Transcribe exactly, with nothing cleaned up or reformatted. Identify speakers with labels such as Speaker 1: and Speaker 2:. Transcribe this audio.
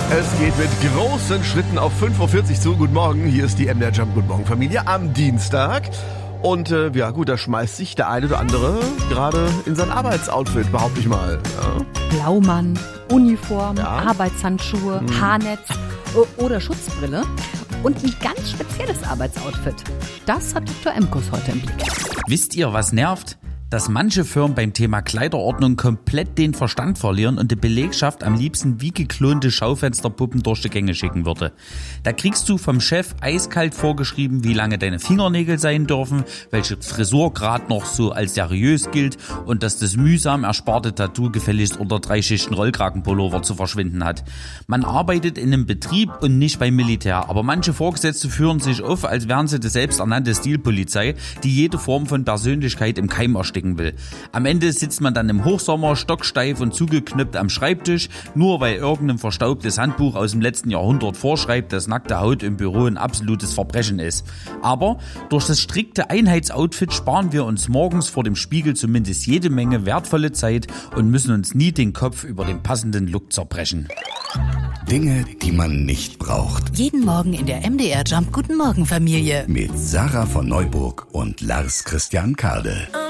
Speaker 1: Es geht mit großen Schritten auf fünf Uhr vierzig zu. Guten Morgen, hier ist die M D R Jump. Guten Morgen, Familie, am Dienstag. Und äh, ja gut, da schmeißt sich der eine oder andere gerade in sein Arbeitsoutfit, behaupte ich mal. Ja.
Speaker 2: Blaumann, Uniform,
Speaker 1: Ja.
Speaker 2: Arbeitshandschuhe,
Speaker 1: Hm.
Speaker 2: Haarnetz o- oder Schutzbrille. Und ein ganz spezielles Arbeitsoutfit. Das hat Doktor Emkus heute im Blick.
Speaker 3: Wisst ihr, was nervt? Dass manche Firmen beim Thema Kleiderordnung komplett den Verstand verlieren und die Belegschaft am liebsten wie geklonte Schaufensterpuppen durch die Gänge schicken würde. Da kriegst du vom Chef eiskalt vorgeschrieben, wie lange deine Fingernägel sein dürfen, welche Frisur gerade noch so als seriös gilt und dass das mühsam ersparte Tattoo gefälligst unter drei Schichten Rollkragenpullover zu verschwinden hat. Man arbeitet in einem Betrieb und nicht beim Militär, aber manche Vorgesetzte führen sich auf, als wären sie die selbsternannte Stilpolizei, die jede Form von Persönlichkeit im Keim ersticken will. Am Ende sitzt man dann im Hochsommer stocksteif und zugeknüpft am Schreibtisch, nur weil irgendein verstaubtes Handbuch aus dem letzten Jahrhundert vorschreibt, dass nackte Haut im Büro ein absolutes Verbrechen ist. Aber durch das strikte Einheitsoutfit sparen wir uns morgens vor dem Spiegel zumindest jede Menge wertvolle Zeit und müssen uns nie den Kopf über den passenden Look zerbrechen.
Speaker 4: Dinge, die man nicht braucht.
Speaker 5: Jeden Morgen in der M D R Jump Guten Morgen Familie.
Speaker 4: Mit Sarah von Neuburg und Lars Christian Kade.